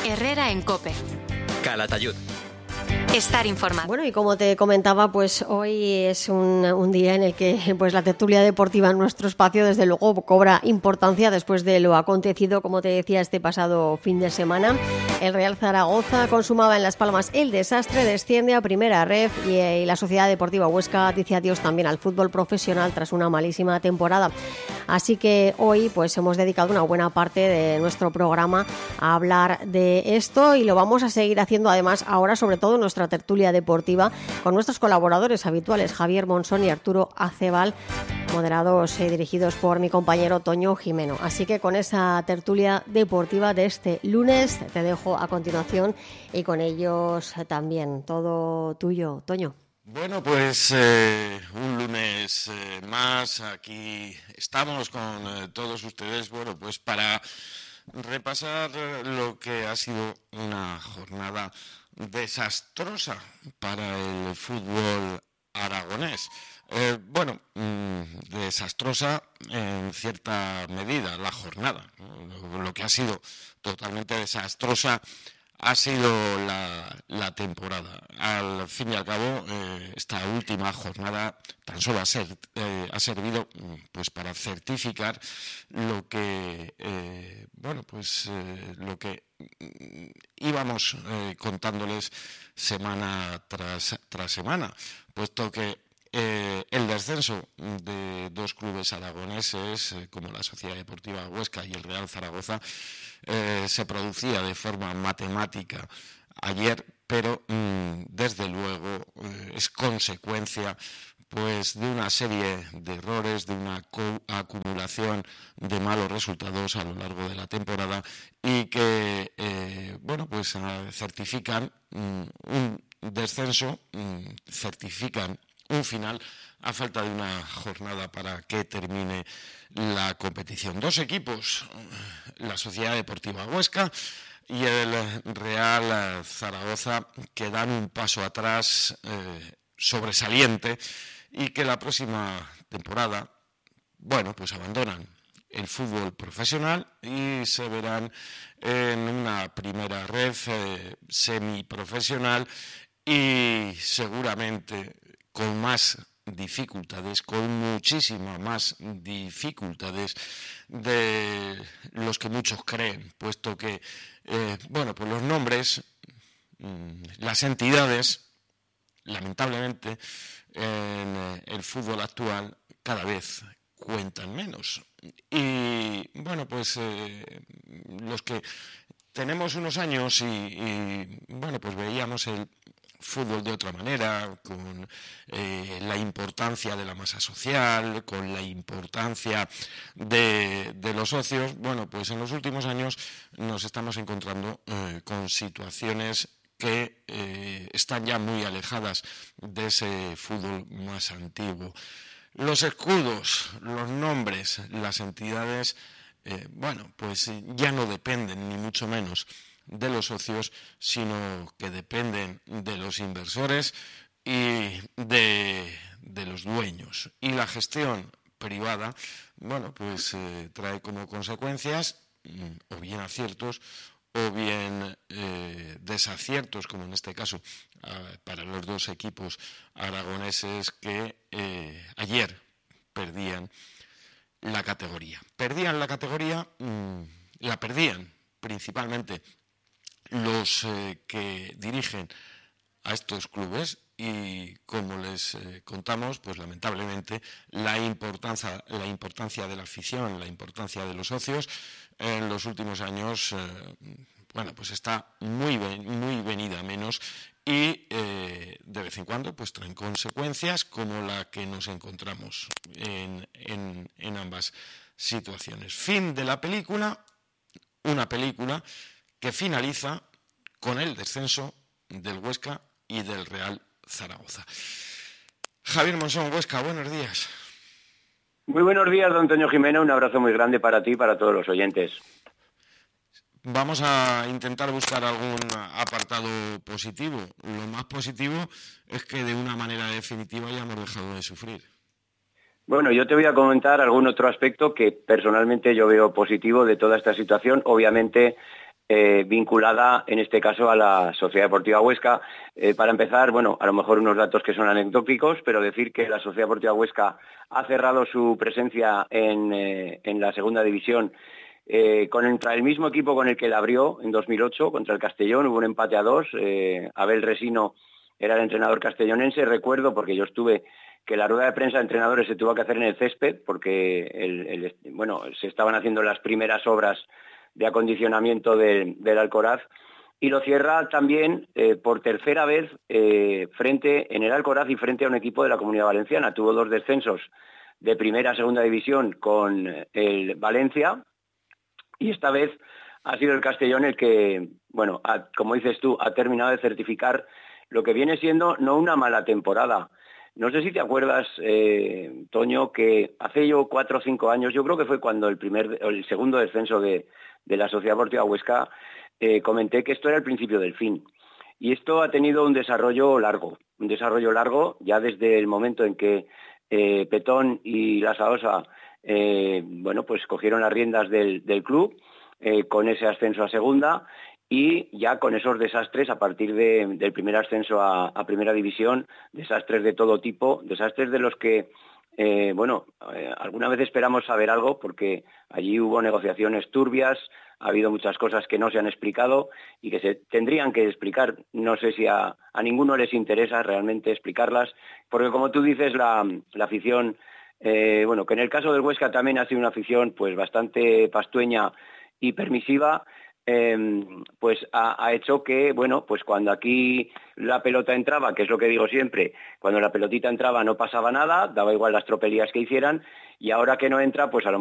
Herrera en COPE. Calatayud. Estar informado. Bueno, y como te comentaba, pues hoy es un día en el que pues la tertulia deportiva en nuestro espacio desde luego cobra importancia después de lo acontecido, como te decía, este pasado fin de semana. El Real Zaragoza consumaba en Las Palmas el desastre, desciende a Primera Ref y la Sociedad Deportiva Huesca dice adiós también al fútbol profesional tras una malísima temporada. Así que hoy pues hemos dedicado una buena parte de nuestro programa a hablar de esto y lo vamos a seguir haciendo además ahora, sobre todo en nuestra tertulia deportiva, con nuestros colaboradores habituales, Javier Monsón y Arturo Acebal, moderados y dirigidos por mi compañero Toño Jimeno. Así que con esa tertulia deportiva de este lunes te dejo a continuación y con ellos también. Todo tuyo, Toño. Bueno, pues un lunes más, aquí estamos con todos ustedes, bueno, pues para repasar lo que ha sido una jornada desastrosa para el fútbol aragonés. Desastrosa en cierta medida la jornada. Lo que ha sido totalmente desastrosa ha sido la temporada. Al fin y al cabo, esta última jornada tan solo ha servido pues para certificar lo que lo que íbamos contándoles semana tras semana, puesto que el descenso de dos clubes aragoneses como la Sociedad Deportiva Huesca y el Real Zaragoza se producía de forma matemática ayer, pero desde luego es consecuencia pues de una serie de errores, de una acumulación de malos resultados a lo largo de la temporada y que certifican un descenso, certifican un final a falta de una jornada para que termine la competición. Dos equipos, la Sociedad Deportiva Huesca y el Real Zaragoza, que dan un paso atrás sobresaliente y que la próxima temporada, abandonan el fútbol profesional y se verán en una primera red semiprofesional y seguramente con más dificultades, con muchísimas más dificultades de los que muchos creen, puesto que los nombres, las entidades, lamentablemente en el fútbol actual cada vez cuentan menos. Y los que tenemos unos años y veíamos el fútbol de otra manera, con la importancia de la masa social, con la importancia de los socios, en los últimos años nos estamos encontrando con situaciones que están ya muy alejadas de ese fútbol más antiguo. Los escudos, los nombres, las entidades, ya no dependen ni mucho menos de los socios, sino que dependen de los inversores y de los dueños. Y la gestión privada, trae como consecuencias o bien aciertos o bien desaciertos, como en este caso para los dos equipos aragoneses que ayer perdían la categoría. La perdían principalmente los que dirigen a estos clubes y, como les contamos, pues lamentablemente la importancia de la afición, la importancia de los socios en los últimos años está muy venida a menos y de vez en cuando pues traen consecuencias como la que nos encontramos en ambas situaciones. Fin de la película, una película que finaliza con el descenso del Huesca y del Real Zaragoza. Javier Monsón, Huesca, buenos días. Muy buenos días, don Toño Jimeno. Un abrazo muy grande para ti y para todos los oyentes. Vamos a intentar buscar algún apartado positivo. Lo más positivo es que de una manera definitiva ya hemos dejado de sufrir. Bueno, yo te voy a comentar algún otro aspecto que personalmente yo veo positivo de toda esta situación. Obviamente vinculada en este caso a la Sociedad Deportiva Huesca. Para empezar, bueno, a lo mejor unos datos que son anecdóticos, pero decir que la Sociedad Deportiva Huesca ha cerrado su presencia en la segunda división contra el mismo equipo con el que la abrió en 2008, contra el Castellón. Hubo un empate a 2, Abel Resino era el entrenador castellonense. Recuerdo, porque yo estuve, que la rueda de prensa de entrenadores se tuvo que hacer en el césped porque se estaban haciendo las primeras obras de acondicionamiento del Alcoraz, y lo cierra también por tercera vez frente en el Alcoraz y frente a un equipo de la Comunidad Valenciana. Tuvo 2 descensos de primera a segunda división con el Valencia, y esta vez ha sido el Castellón el que, bueno, como dices tú, ha terminado de certificar lo que viene siendo no una mala temporada. No sé si te acuerdas, Toño, que hace yo 4 o 5 años, yo creo que fue cuando el segundo descenso de la Sociedad Deportiva Huesca, comenté que esto era el principio del fin. Y esto ha tenido un desarrollo largo, ya desde el momento en que Petón y la Saosa pues cogieron las riendas del club, con ese ascenso a segunda, y ya con esos desastres a partir del primer ascenso a primera división, desastres de todo tipo, desastres de los que alguna vez esperamos saber algo, porque allí hubo negociaciones turbias, ha habido muchas cosas que no se han explicado y que se tendrían que explicar. No sé si a ninguno les interesa realmente explicarlas, porque como tú dices, la afición, que en el caso del Huesca también ha sido una afición pues bastante pastueña y permisiva, pues ha hecho que, pues cuando aquí la pelota entraba, que es lo que digo siempre, cuando la pelotita entraba no pasaba nada, daba igual las tropelías que hicieran, y ahora que no entra, pues a lo